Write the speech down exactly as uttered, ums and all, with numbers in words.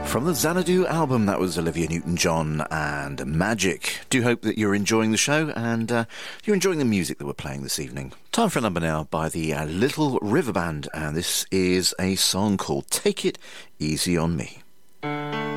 From the Xanadu album, that was Olivia Newton-John and Magic. Do hope that you're enjoying the show and uh, you're enjoying the music that we're playing this evening. Time for a number now by the uh, Little River Band, and this is a song called Take It Easy on Me.